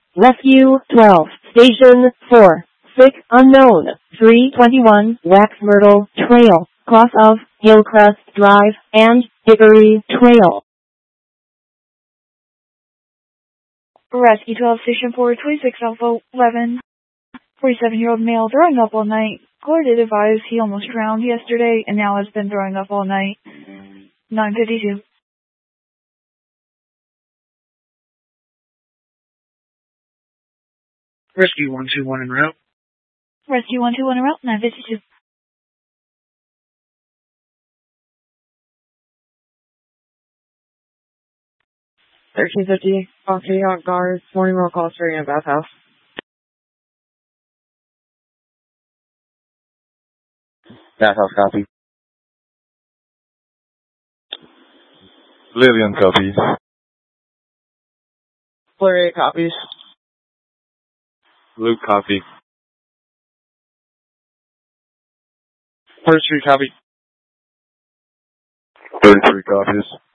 Rescue 12, Station 4, Sick Unknown, 321 Wax Myrtle Trail, cross of Hillcrest Drive and Hickory Trail. Rescue 12, Station 4, 26 Alpha 11, 47-year-old male throwing up all night. Caller did advise he almost drowned yesterday and now has been throwing up all night. 9:52. Rescue 121 en route. Rescue 121 en route, 9:52. Copy on guards, morning roll call starting at bathhouse. Bathhouse copy. Lillian copies. Flurry copies. Luke copy. First 3 copy. 33 copies.